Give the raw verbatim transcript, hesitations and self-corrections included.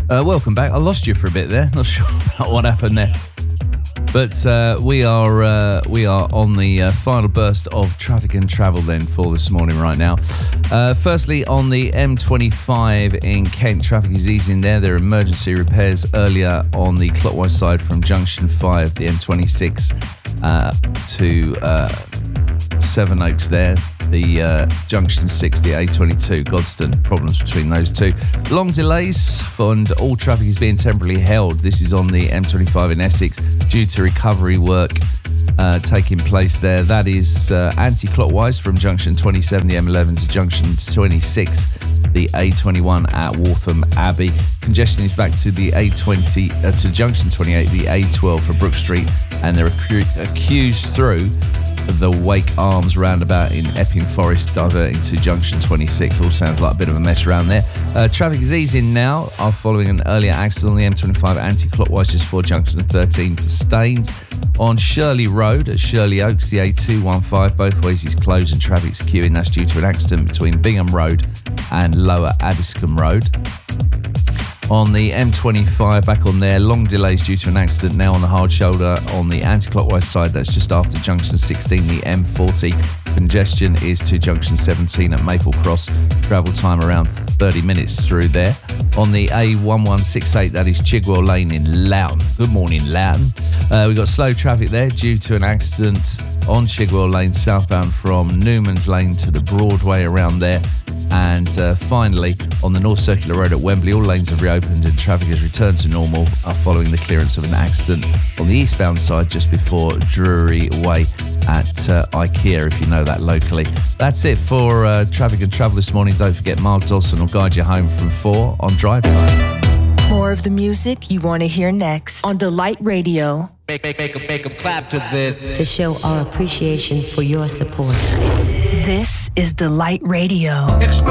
Uh, welcome back. I lost you for a bit there. Not sure about what happened there. But uh, we are uh, we are on the uh, final burst of traffic and travel then for this morning right now. Uh, firstly, on the M twenty-five in Kent, traffic is easing there. There are emergency repairs earlier on the clockwise side from Junction five, the M twenty-six uh, to uh, Sevenoaks there. The uh, Junction six, the A twenty-two, Godstone, problems between those two. Long delays, and all traffic is being temporarily held. This is on the M twenty-five in Essex due to recovery work uh, taking place there. That is uh, anti-clockwise from Junction twenty-seven, the M eleven, to Junction twenty-six, the A twenty-one at Waltham Abbey. Congestion is back to the A twenty, uh, to Junction twenty-eight, the A twelve for Brook Street, and there are queues through the Wake Arms roundabout in Epping Forest, diverting to Junction twenty-six. All sounds like a bit of a mess around there. Uh, traffic is easing now, are following an earlier accident on the M twenty-five anti-clockwise just before Junction thirteen for Staines. On Shirley Road at Shirley Oaks, the A two fifteen, both ways is closed and traffic's queuing. That's due to an accident between Bingham Road and Lower Addiscombe Road. On the M twenty-five, back on there, long delays due to an accident now on the hard shoulder on the anti-clockwise side. That's just after Junction sixteen, the M forty. Congestion is to Junction seventeen at Maple Cross. Travel time around thirty minutes through there. On the A eleven sixty-eight, that is Chigwell Lane in Loughton. Good morning, Loughton. Uh, we've got slow traffic there due to an accident on Chigwell Lane southbound from Newman's Lane to the Broadway around there. And uh, finally, on the North Circular Road at Wembley, all lanes have reopened and traffic has returned to normal uh, following the clearance of an accident on the eastbound side just before Drury Way at uh, IKEA, if you know that locally. That's it for uh, traffic and travel this morning. Don't forget, Mark Dawson will guide you home from four on Drive Time. More of the music you want to hear next on Delight Radio. Make, make, make, 'em, make 'em clap to this. To show our appreciation for your support. This is Delight Radio.